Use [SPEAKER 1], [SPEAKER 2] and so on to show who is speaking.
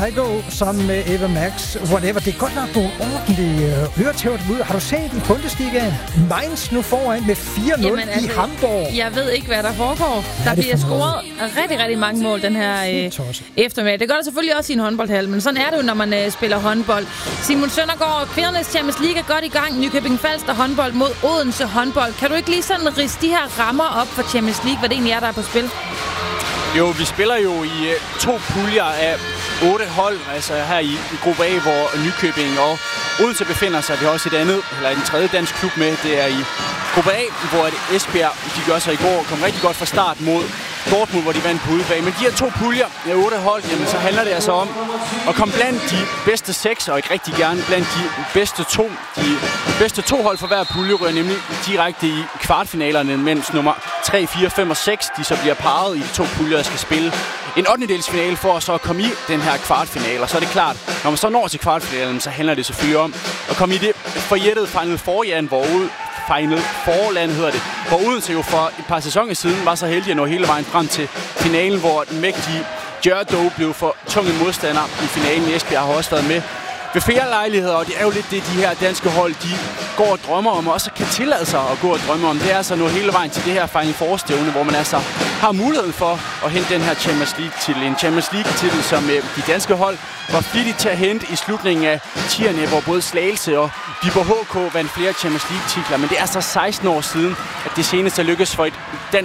[SPEAKER 1] Panathinaiko sammen med Eva Max. Whatever. Det er godt nok nogle ordentlige høretæver ud. Har du set i Bundesligaen? Mainz nu foran med 4-0 i Hamburg.
[SPEAKER 2] Jeg ved ikke, hvad der foregår. Der bliver scoret rigtig, rigtig mange mål den her eftermiddag. Det gør der selvfølgelig også i en håndboldhal, men sådan er det jo, når man spiller håndbold. Simon Søndergaard, kvindernes Champions League er godt i gang. Nykøbing Falster håndbold mod Odense håndbold. Kan du ikke lige sådan ridse de her rammer op for Champions League, hvad det egentlig er, der er på spil?
[SPEAKER 3] Jo, vi spiller jo i 2 puljer af 8 hold, altså her i gruppe A, hvor Nykøbing og Odense befinder sig. Vi har også en tredje dansk klub med. Det er i gruppe A, hvor Esbjerg, de gør sig i går, kom rigtig godt fra start mod Dortmund, hvor de vandt på udebane. Men de her 2 puljer af 8 hold, jamen, så handler det altså om at komme blandt de bedste 6, og ikke rigtig gerne blandt de bedste 2. De bedste 2 hold for hver pulje rører nemlig direkte i kvartfinalerne, mens nummer 3, 4, 5 og 6, de så bliver parret i de 2 puljer, der skal spille en 8-delsfinale for at så komme i den her kvartfinale. Og så er det klart, når man så når til kvartfinalen, så handler det selvfølgelig om at komme i det forjættede Final Four-land, Final Four-land hedder det, hvor Odense jo for et par sæsoner siden var så heldig at nå hele vejen frem til finalen, hvor den mægtige Gjørdo blev for tung en modstander i finalen. Esbjerg har også været med ved flere lejligheder, og det er jo lidt det, de her danske hold, de går og drømmer om, og også kan tillade sig at gå og drømme om. Det er altså nu hele vejen til det her Final Four-stævne, hvor man altså har muligheden for at hente den her Champions League-titel. En Champions League-titel, som de danske hold var flittigt til at hente i slutningen af 10'erne, hvor både Slagelse og Viborg HK vandt flere Champions League-titler. Men det er altså 16 år siden, at det seneste lykkedes for et dansk